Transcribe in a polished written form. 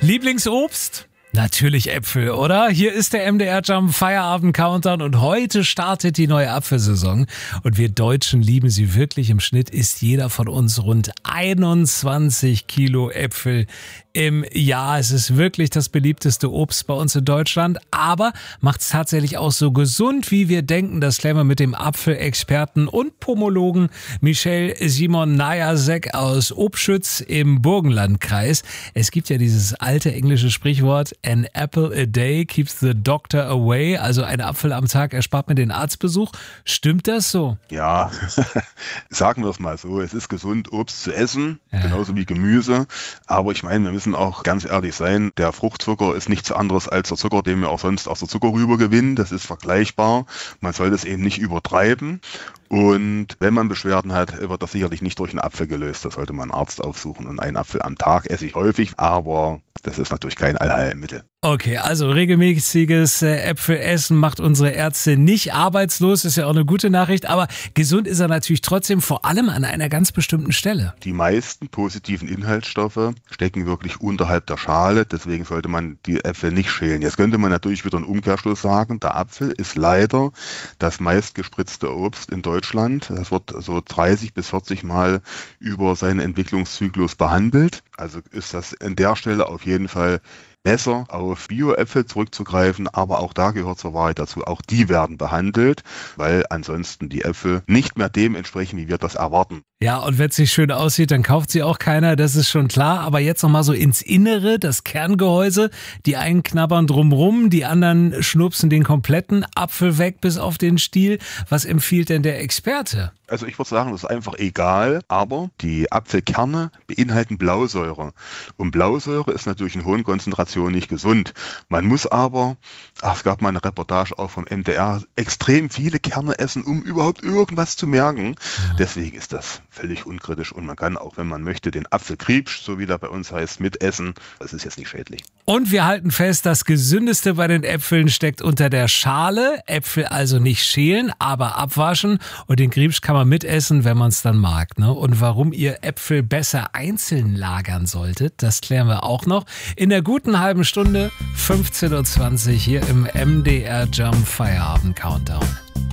Lieblingsobst? Natürlich Äpfel, oder? Hier ist der MDR Jump Feierabend Countdown und heute startet die neue Apfelsaison. Und wir Deutschen lieben sie wirklich. Im Schnitt isst jeder von uns rund 21 Kilo Äpfel im Jahr. Es ist wirklich das beliebteste Obst bei uns in Deutschland, aber macht es tatsächlich auch so gesund, wie wir denken. Das klären wir mit dem Apfelexperten und Pomologen Michel Simon Najasek aus Obschütz im Burgenlandkreis. Es gibt ja dieses alte englische Sprichwort, an apple a day keeps the doctor away. Also ein Apfel am Tag erspart mir den Arztbesuch. Stimmt das so? Ja, sagen wir es mal so. Es ist gesund, Obst zu essen, genauso wie Gemüse. Aber ich meine, wir müssen auch ganz ehrlich sein, der Fruchtzucker ist nichts anderes als der Zucker, den wir auch sonst aus der Zuckerrübe gewinnen. Das ist vergleichbar. Man soll das eben nicht übertreiben. Und wenn man Beschwerden hat, wird das sicherlich nicht durch einen Apfel gelöst. Da sollte man einen Arzt aufsuchen. Und einen Apfel am Tag esse ich häufig, aber das ist natürlich kein Allheilmittel. Okay, also regelmäßiges Äpfelessen macht unsere Ärzte nicht arbeitslos, ist ja auch eine gute Nachricht, aber gesund ist er natürlich trotzdem, vor allem an einer ganz bestimmten Stelle. Die meisten positiven Inhaltsstoffe stecken wirklich unterhalb der Schale, deswegen sollte man die Äpfel nicht schälen. Jetzt könnte man natürlich wieder einen Umkehrschluss sagen, der Apfel ist leider das meistgespritzte Obst in Deutschland. Das wird so 30 bis 40 Mal über seinen Entwicklungszyklus behandelt. Also ist das an der Stelle auf jeden Fall besser, auf Bio-Äpfel zurückzugreifen, aber auch da gehört zur Wahrheit dazu, auch die werden behandelt, weil ansonsten die Äpfel nicht mehr dem entsprechen, wie wir das erwarten. Ja, und wenn es nicht schön aussieht, dann kauft sie auch keiner, das ist schon klar. Aber jetzt nochmal so ins Innere, das Kerngehäuse. Die einen knabbern drumrum, die anderen schnupsen den kompletten Apfel weg bis auf den Stiel. Was empfiehlt denn der Experte? Also ich würde sagen, das ist einfach egal, aber die Apfelkerne beinhalten Blausäure. Und Blausäure ist natürlich in hohen Konzentrationen nicht gesund. Man muss aber, es gab mal eine Reportage auch vom MDR, extrem viele Kerne essen, um überhaupt irgendwas zu merken. Deswegen ist das völlig unkritisch und man kann auch, wenn man möchte, den Apfelkriebsch, so wie der bei uns heißt, mitessen. Das ist jetzt nicht schädlich. Und wir halten fest, das Gesündeste bei den Äpfeln steckt unter der Schale. Äpfel also nicht schälen, aber abwaschen. Und den Kriebsch kann man mitessen, wenn man es dann mag. Ne? Und warum ihr Äpfel besser einzeln lagern solltet, das klären wir auch noch. In der guten halben Stunde, 15.20 Uhr hier im MDR Jump Feierabend Countdown.